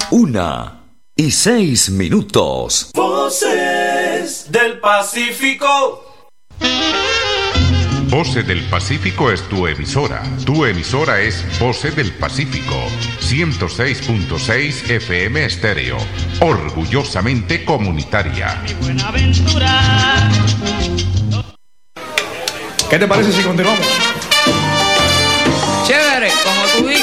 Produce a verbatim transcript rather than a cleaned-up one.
Una y seis minutos. Voces del Pacífico. Voces del Pacífico es tu emisora. Tu emisora es Voces del Pacífico. ciento seis punto seis F M Estéreo. Orgullosamente comunitaria. Mi Buenaventura. ¿Qué te parece si continuamos? Chévere, como tú dices.